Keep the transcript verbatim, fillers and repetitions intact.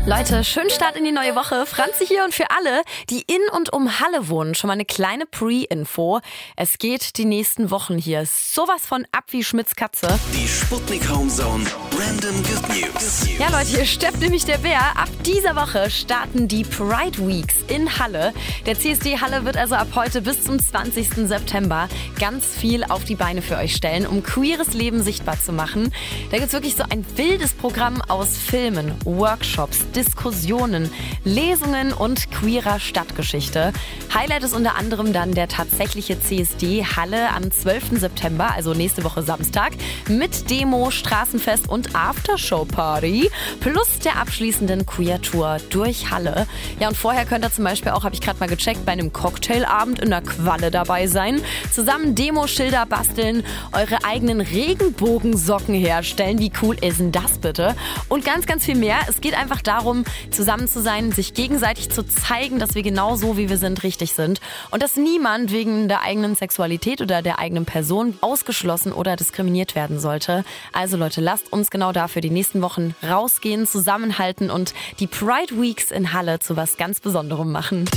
Leute, schönen Start in die neue Woche. Franzi hier und für alle, die in und um Halle wohnen, schon mal eine kleine Pre-Info. Es geht die nächsten Wochen hier sowas von ab wie Schmitz Katze. Die Sputnik Homezone Random Good News. Ja Leute, hier steppt nämlich der Bär. Ab dieser Woche starten die Pride Weeks in Halle. Der C S D Halle wird also ab heute bis zum zwanzigsten September ganz viel auf die Beine für euch stellen, um queeres Leben sichtbar zu machen. Da gibt's wirklich so ein wildes Programm aus Filmen, Workshops, Diskussionen, Lesungen und queerer Stadtgeschichte. Highlight ist unter anderem dann der tatsächliche C S D Halle am zwölften September, also nächste Woche Samstag, mit Demo, Straßenfest und Aftershow-Party plus der abschließenden Queer-Tour durch Halle. Ja, und vorher könnt ihr zum Beispiel auch, habe ich gerade mal gecheckt, bei einem Cocktailabend in der Qualle dabei sein, zusammen Demo-Schilder basteln, eure eigenen Regenbogensocken herstellen. Wie cool ist denn das bitte? Und ganz, ganz viel mehr. Es geht einfach darum, zusammen zu sein, sich gegenseitig zu zeigen, dass wir genau so, wie wir sind, richtig sind. Und dass niemand wegen der eigenen Sexualität oder der eigenen Person ausgeschlossen oder diskriminiert werden sollte. Also Leute, lasst uns genau dafür die nächsten Wochen rausgehen, zusammenhalten und die Pride Weeks in Halle zu was ganz Besonderem machen.